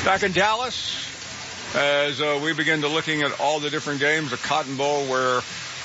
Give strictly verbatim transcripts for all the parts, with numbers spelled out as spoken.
Back in Dallas, as uh, we begin to looking at all the different games, the Cotton Bowl where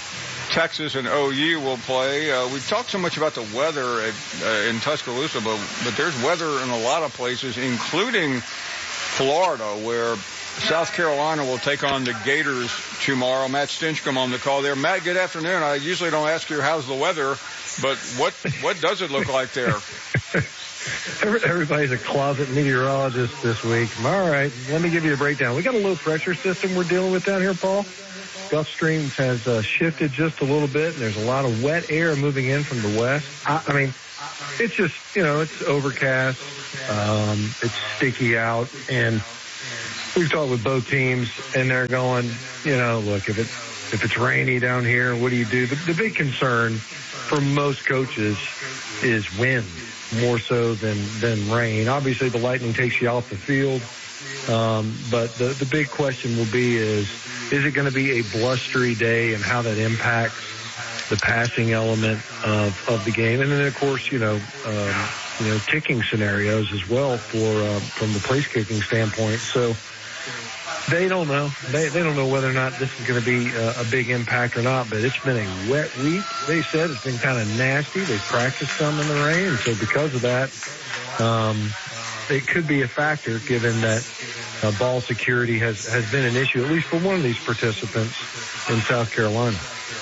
Texas and O U will play. Uh, we've talked so much about the weather at, uh, in Tuscaloosa, but, but there's weather in a lot of places, including Florida, where South Carolina will take on the Gators tomorrow. Matt Stinchcomb on the call there. Matt, good afternoon. I usually don't ask you how's the weather, but what what does it look like there? Everybody's a closet meteorologist this week. All right, let me give you a breakdown. We got a low pressure system we're dealing with down here, Paul. Gulf Stream has uh, shifted just a little bit, and there's a lot of wet air moving in from the west. I, I mean, it's just, you know, it's overcast. Um, it's sticky out, and we've talked with both teams, and they're going, you know, look, if it's if it's rainy down here, what do you do? The, the big concern for most coaches is wind, more so than than rain. Obviously, the lightning takes you off the field, um, but the the big question will be is is it going to be a blustery day, and how that impacts the passing element of of the game, and then of course, you know, um, you know, kicking scenarios as well for uh, from the place kicking standpoint. So. They don't know. They they don't know whether or not this is going to be a, a big impact or not, but it's been a wet week. They said it's been kind of nasty. They practiced some in the rain, and so because of that, um, it could be a factor given that uh, ball security has, has been an issue, at least for one of these participants in South Carolina.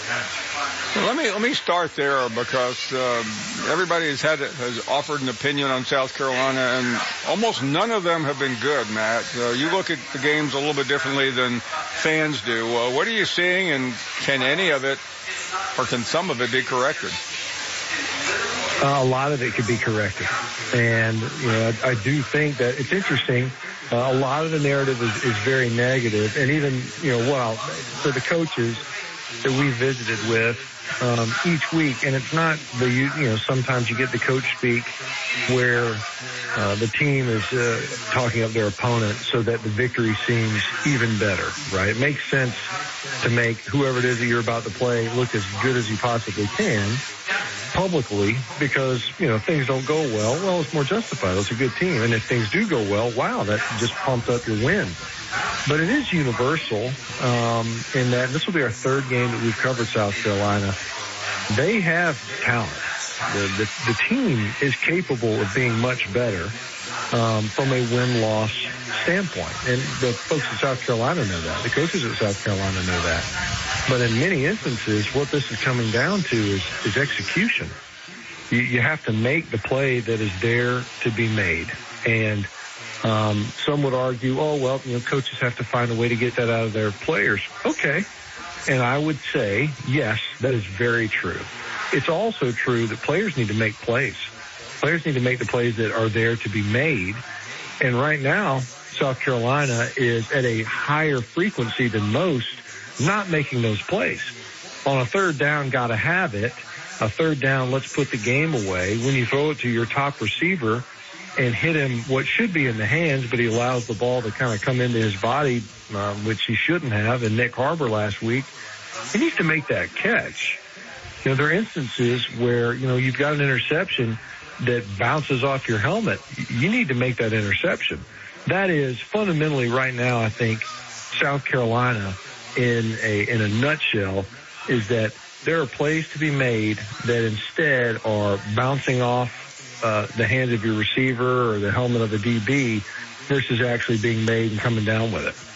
Well, let me let me start there because um, everybody has had has offered an opinion on South Carolina, and almost none of them have been good. Matt, uh, you look at the games a little bit differently than fans do. Uh, what are you seeing, and can any of it, or can some of it, be corrected? Uh, a lot of it could be corrected, and you know, I, I do think that it's interesting. Uh, a lot of the narrative is, is very negative, and even you know, well, for the coaches that we visited with. Um, each week, and it's not the, you know, sometimes you get the coach speak where uh, the team is uh, talking up their opponent so that the victory seems even better, right? It makes sense to make whoever it is that you're about to play look as good as you possibly can publicly because, you know, things don't go well. Well, it's more justified. It's a good team. And if things do go well, wow, that just pumps up your win. But it is universal um, in that this will be our third game that we've covered South Carolina. They have talent. The, the, the team is capable of being much better um, from a win-loss standpoint. And the folks at South Carolina know that. The coaches at South Carolina know that. But in many instances, what this is coming down to is, is execution. You, you have to make the play that is there to be made. And Um, some would argue, oh, well, you know, coaches have to find a way to get that out of their players. Okay. And I would say, yes, that is very true. It's also true that players need to make plays. Players need to make the plays that are there to be made. And right now, South Carolina is at a higher frequency than most not making those plays. On a third down, got to have it. A third down, let's put the game away. When you throw it to your top receiver, and hit him what should be in the hands, but he allows the ball to kind of come into his body, uh, which he shouldn't have. And Nick Harbor last week, he needs to make that catch. You know, there are instances where, you know, you've got an interception that bounces off your helmet. You need to make that interception. That is fundamentally right now, I think, South Carolina in a, in a nutshell is that there are plays to be made that instead are bouncing off Uh, the hands of your receiver or the helmet of a D B versus actually being made and coming down with it.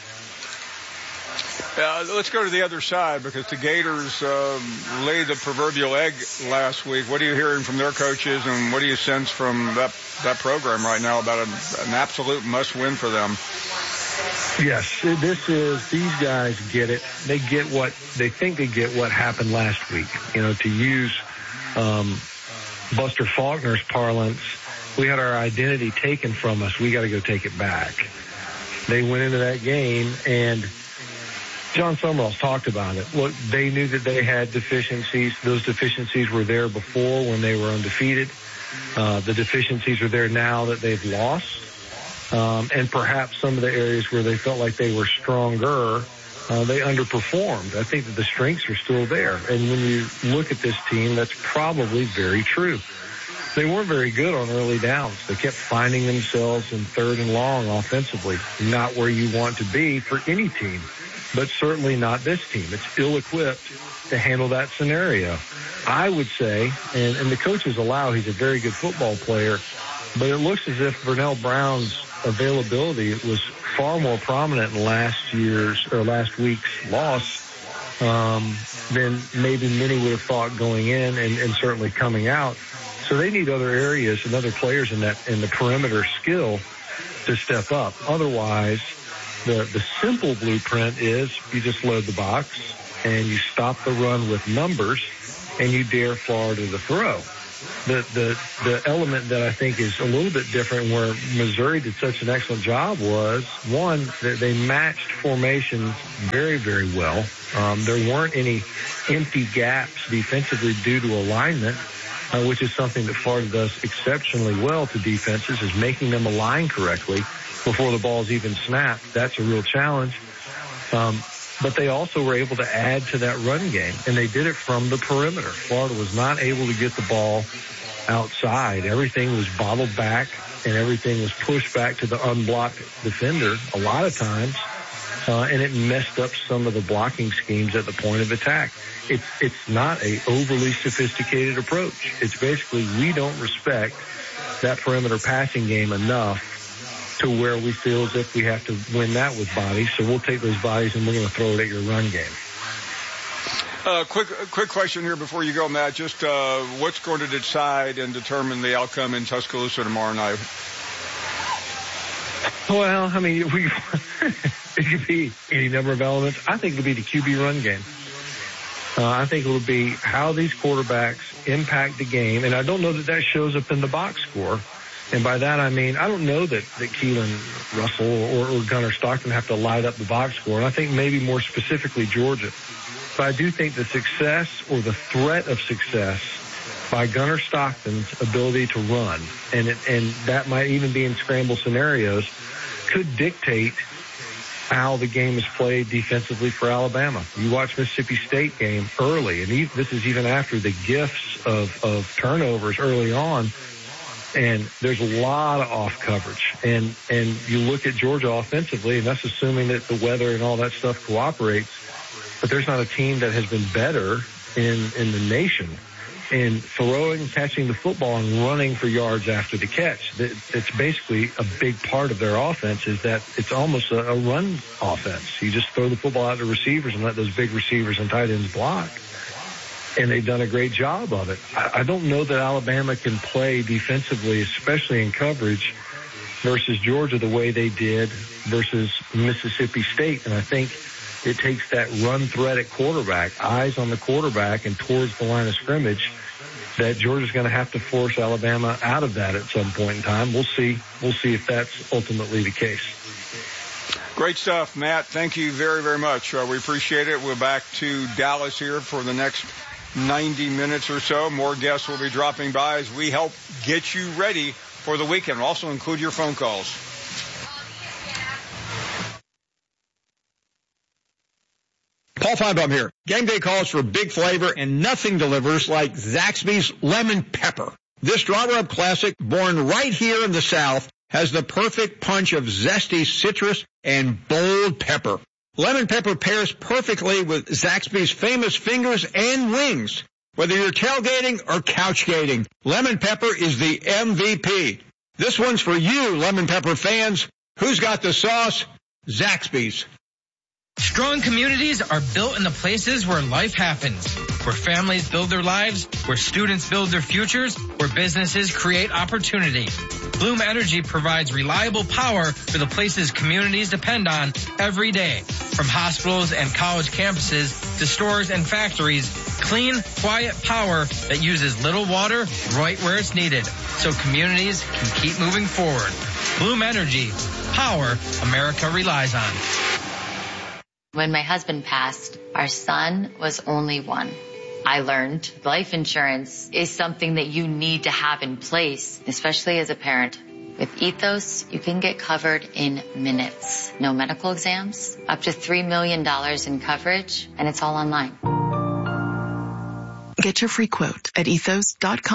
Uh, let's go to the other side because the Gators um, laid the proverbial egg last week. What are you hearing from their coaches, and what do you sense from that that program right now about a, an absolute must-win for them? Yes, this is, these guys get it. They get what, they think they get what happened last week. You know, to use um Buster Faulkner's parlance, we had our identity taken from us. We got to go take it back. They went into that game, and John Summerall's talked about it. Look, they knew that they had deficiencies. Those deficiencies were there before when they were undefeated. Uh, the deficiencies are there now that they've lost. Um, and perhaps some of the areas where they felt like they were stronger, Uh, they underperformed. I think that the strengths are still there. And when you look at this team, that's probably very true. they weren't very good on early downs. They kept finding themselves in third and long offensively, not where you want to be for any team, but certainly not this team. It's ill-equipped to handle that scenario. I would say, and, and the coaches allow, he's a very good football player, but it looks as if Vernell Brown's availability was far more prominent in last year's or last week's loss um, than maybe many would have thought going in and, and certainly coming out. So they need other areas and other players in that in the perimeter skill to step up. Otherwise, the the simple blueprint is you just load the box and you stop the run with numbers and you dare Florida to throw. The, the, the element that I think is a little bit different where Missouri did such an excellent job was, one, that they matched formations very, very well. Um, there weren't any empty gaps defensively due to alignment, uh, which is something that Florida does exceptionally well to defenses, is making them align correctly before the ball's even snapped. That's a real challenge. Um, But they also were able to add to that run game, and they did it from the perimeter. Florida was not able to get the ball outside. Everything was bottled back, and everything was pushed back to the unblocked defender a lot of times, uh, and it messed up some of the blocking schemes at the point of attack. It's, it's not a overly sophisticated approach. It's basically we don't respect that perimeter passing game enough to where we feel as if we have to win that with bodies. So we'll take those bodies and we're going to throw it at your run game. Uh, quick, quick question here before you go, Matt. Just uh, what's going to decide and determine the outcome in Tuscaloosa tomorrow night? Well, I mean, we, it could be any number of elements. I think it'll be the Q B run game. Uh, I think it will be how these quarterbacks impact the game. And I don't know that that shows up in the box score. And by that, I mean, I don't know that, that Keelan Russell or, or Gunnar Stockton have to light up the box score. And I think maybe more specifically Georgia. But I do think the success or the threat of success by Gunnar Stockton's ability to run, and it, and that might even be in scramble scenarios, could dictate how the game is played defensively for Alabama. You watch Mississippi State game early, and this is even after the gifts of, of turnovers early on. And there's a lot of off coverage. And, and you look at Georgia offensively, and that's assuming that the weather and all that stuff cooperates. But there's not a team that has been better in, in the nation in throwing, catching the football, and running for yards after the catch. It's basically a big part of their offense is that it's almost a, a run offense. You just throw the football out to receivers and let those big receivers and tight ends block. And they've done a great job of it. I don't know that Alabama can play defensively, especially in coverage, versus Georgia the way they did versus Mississippi State. And I think it takes that run threat at quarterback, eyes on the quarterback and towards the line of scrimmage, that Georgia's going to have to force Alabama out of that at some point in time. We'll see. We'll see if that's ultimately the case. Great stuff, Matt. Thank you very, very much. Uh, we appreciate it. We're back to Dallas here for the next ninety minutes or so. More guests will be dropping by as we help get you ready for the weekend. We'll also include your phone calls. Paul Feinbaum here. Game day calls for big flavor, and nothing delivers like Zaxby's Lemon Pepper. This draw rub classic, born right here in the South, has the perfect punch of zesty citrus and bold pepper. Lemon pepper pairs perfectly with Zaxby's famous fingers and wings. Whether you're tailgating or couchgating, lemon pepper is the M V P. This one's for you, lemon pepper fans. Who's got the sauce? Zaxby's. Strong communities are built in the places where life happens, where families build their lives, where students build their futures, where businesses create opportunity. Bloom Energy provides reliable power for the places communities depend on every day. From hospitals and college campuses to stores and factories, clean, quiet power that uses little water right where it's needed, so communities can keep moving forward. Bloom Energy, power America relies on. When my husband passed, our son was only one. I learned life insurance is something that you need to have in place, especially as a parent. With Ethos, you can get covered in minutes. No medical exams, up to three million dollars in coverage, and it's all online. Get your free quote at ethos.com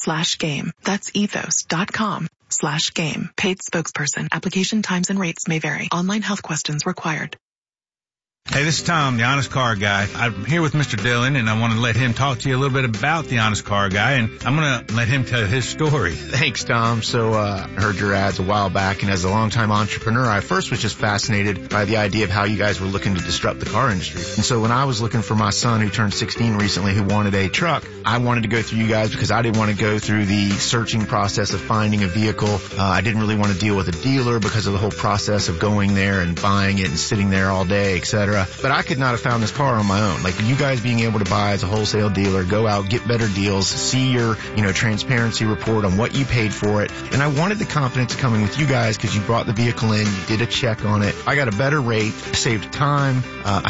slash game. That's ethos.com slash game. Paid spokesperson. Application times and rates may vary. Online health questions required. Hey, this is Tom, the Honest Car Guy. I'm here with Mister Dillon, and I want to let him talk to you a little bit about the Honest Car Guy, and I'm going to let him tell his story. Thanks, Tom. So uh, I heard your ads a while back, and as a longtime entrepreneur, I first was just fascinated by the idea of how you guys were looking to disrupt the car industry. And so when I was looking for my son, who turned sixteen recently, who wanted a truck, I wanted to go through you guys because I didn't want to go through the searching process of finding a vehicle. Uh, I didn't really want to deal with a dealer because of the whole process of going there and buying it and sitting there all day, et cetera. But I could not have found this car on my own. Like, you guys being able to buy as a wholesale dealer, go out, get better deals, see your, you know, transparency report on what you paid for it. And I wanted the confidence coming with you guys because you brought the vehicle in, you did a check on it. I got a better rate, saved time. Uh, I